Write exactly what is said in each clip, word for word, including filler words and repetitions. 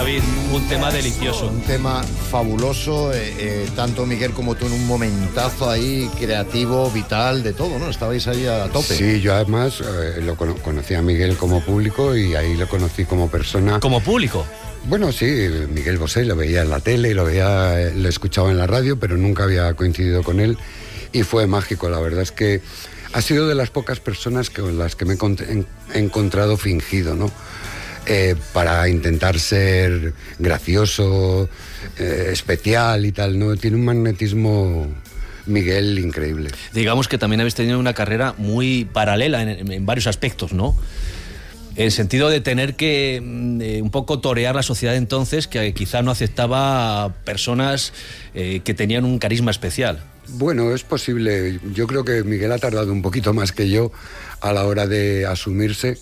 David, un tema delicioso. Un tema fabuloso, eh, eh, tanto Miguel como tú en un momentazo ahí, creativo, vital, de todo, ¿no? Estabais ahí a tope. Sí, yo además eh, lo cono- conocí a Miguel como público y ahí lo conocí como persona. ¿Como público? Bueno, sí, Miguel Bosé lo veía en la tele, lo veía, lo escuchaba en la radio, pero nunca había coincidido con él y fue mágico. La verdad es que ha sido de las pocas personas con las que me he encont- he encontrado fingido, ¿no? Eh, para intentar ser gracioso, eh, especial y tal, ¿no? Tiene un magnetismo, Miguel, increíble. Digamos que también habéis tenido una carrera muy paralela en, en varios aspectos, ¿no? En el sentido de tener que eh, un poco torear la sociedad entonces, que quizá no aceptaba a personas eh, que tenían un carisma especial. Bueno, es posible. Yo creo que Miguel ha tardado un poquito más que yo a la hora de asumirse,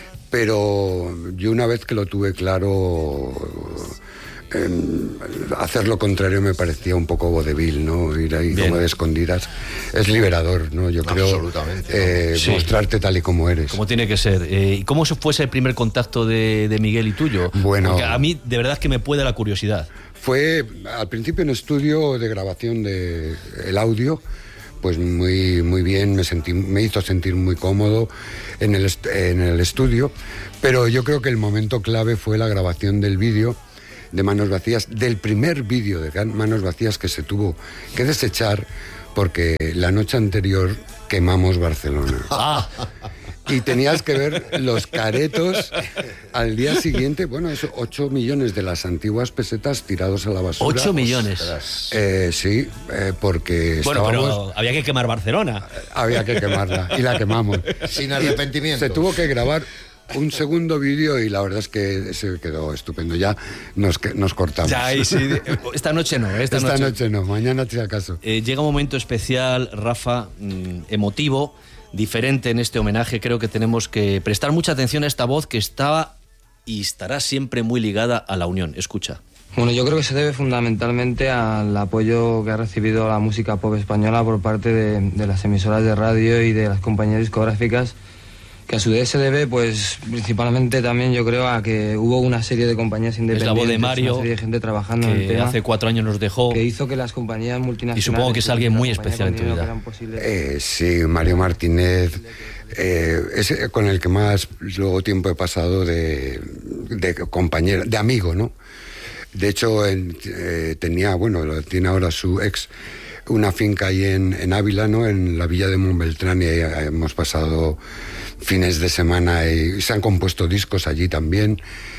pero yo una vez que lo tuve claro, eh, hacer lo contrario me parecía un poco vodevil, ¿no? Ir ahí Bien. como de escondidas. Es liberador, ¿no? Yo creo Absolutamente, eh, ¿no? Sí. mostrarte tal y como eres. Como tiene que ser. Eh, ¿Y cómo fue ese primer contacto de, de Miguel y tuyo? Bueno. Porque a mí de verdad que me puede la curiosidad. Fue al principio en estudio de grabación de el audio, pues muy muy bien, me sentí, me hizo sentir muy cómodo en el est- en el estudio, pero yo creo que el momento clave fue la grabación del vídeo de Manos Vacías, del primer vídeo de Gan- Manos Vacías que se tuvo que desechar porque la noche anterior quemamos Barcelona. Ah, Y tenías que ver los caretos al día siguiente, bueno, eso, ocho millones de las antiguas pesetas tirados a la basura. ocho millones. Eh, sí, eh, porque Bueno, estábamos... pero había que quemar Barcelona. Había que quemarla y la quemamos. Sin arrepentimiento. Se tuvo que grabar un segundo vídeo y la verdad es que se quedó estupendo. Ya nos, que- nos cortamos. Ya, ahí sí. Esta noche no, esta, Esta noche. noche no, mañana si acaso. Eh, llega un momento especial, Rafa, mm, emotivo, diferente en este homenaje. Creo que tenemos que prestar mucha atención a esta voz que estaba y estará siempre muy ligada a la unión. Escucha. Bueno, yo creo que se debe fundamentalmente al apoyo que ha recibido la música pop española por parte de, de las emisoras de radio y de las compañías discográficas, que a su vez se debe, pues, principalmente también yo creo a que hubo una serie de compañías independientes, Es la voz de Mario, una serie de gente trabajando en el que tema, hace cuatro años nos dejó. que hizo que las compañías multinacionales... Y supongo que es alguien muy las compañías especial en tu con dinero vida. que eran posibles- Eh, sí, Mario Martínez, eh, es con el que más luego tiempo he pasado de, de compañero, de amigo, ¿no? De hecho, en- eh, tenía, bueno, lo tiene ahora su ex, una finca ahí en, en Ávila, ¿no? En la villa de Montbeltrán, y ahí hemos pasado fines de semana y se han compuesto discos allí también,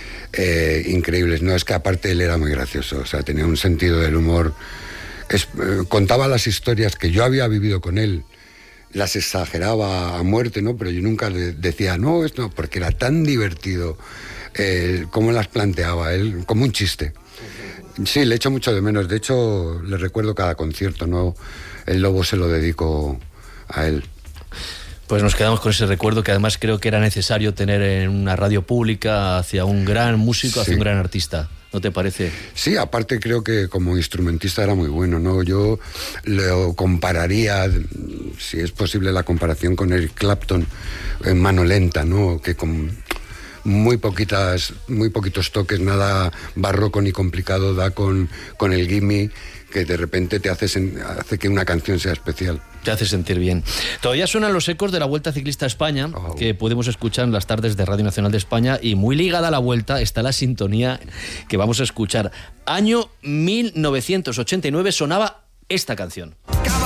eh, increíbles. No, es que aparte él era muy gracioso, o sea, tenía un sentido del humor. Es, eh, contaba las historias que yo había vivido con él, las exageraba a muerte, ¿no? Pero yo nunca le decía, no, esto, porque era tan divertido eh, cómo las planteaba él, como un chiste. Sí, le echo mucho de menos. De hecho, le recuerdo cada concierto, ¿no? El Lobo se lo dedico a él. Pues nos quedamos con ese recuerdo que además creo que era necesario tener en una radio pública hacia un gran músico, hacia Sí. un gran artista. ¿No te parece? Sí, aparte creo que como instrumentista era muy bueno, ¿no? Yo lo compararía, si es posible la comparación, con Eric Clapton en Mano Lenta, ¿no? Que con muy poquitas, muy poquitos toques, nada barroco ni complicado, da con, con el gimme que de repente te hace, sen- hace que una canción sea especial. Te hace sentir bien. Todavía suenan los ecos de la Vuelta Ciclista a España, Oh. que podemos escuchar en las tardes de Radio Nacional de España, y muy ligada a la Vuelta está la sintonía que vamos a escuchar. Año mil novecientos ochenta y nueve sonaba esta canción. Caballo